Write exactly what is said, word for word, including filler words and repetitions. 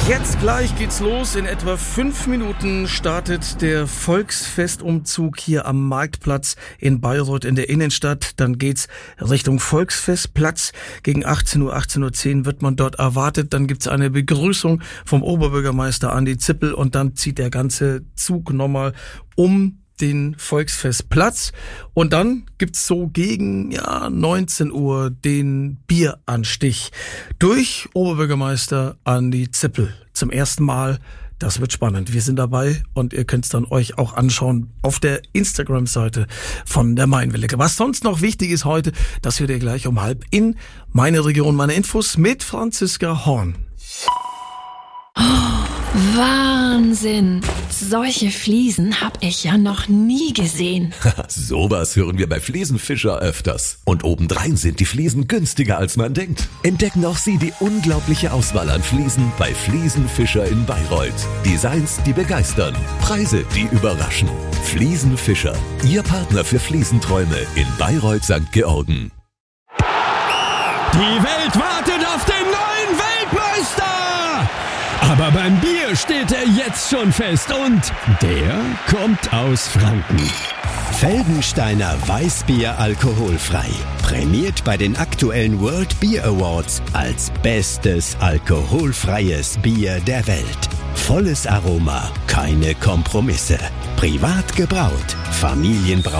Jetzt gleich geht's los. In etwa fünf Minuten startet der Volksfestumzug hier am Marktplatz in Bayreuth in der Innenstadt. Dann geht's Richtung Volksfestplatz. Gegen achtzehn Uhr, achtzehn Uhr zehn wird man dort erwartet. Dann gibt's eine Begrüßung vom Oberbürgermeister Andi Zippel und dann zieht der ganze Zug nochmal um den Volksfestplatz und dann gibt's so gegen ja neunzehn Uhr den Bieranstich durch Oberbürgermeister Andi Zippel zum ersten Mal. Das wird spannend. Wir sind dabei und ihr könnt's dann euch auch anschauen auf der Instagram-Seite von der Mainwelle. Was sonst noch wichtig ist heute, das hört ihr gleich um halb in Meine Region, meine Infos mit Franziska Horn. Wahnsinn! Solche Fliesen hab ich ja noch nie gesehen. Sowas hören wir bei Fliesenfischer öfters. Und obendrein sind die Fliesen günstiger, als man denkt. Entdecken auch Sie die unglaubliche Auswahl an Fliesen bei Fliesenfischer in Bayreuth. Designs, die begeistern. Preise, die überraschen. Fliesenfischer, Ihr Partner für Fliesenträume in Bayreuth Sankt Georgen. Die Welt wartet auf den neuen Weltmeister! Aber beim Bier steht er jetzt schon fest und der kommt aus Franken. Feldensteiner Weißbier alkoholfrei. Prämiert bei den aktuellen World Beer Awards als bestes alkoholfreies Bier der Welt. Volles Aroma, keine Kompromisse. Privat gebraut, Familienbrau.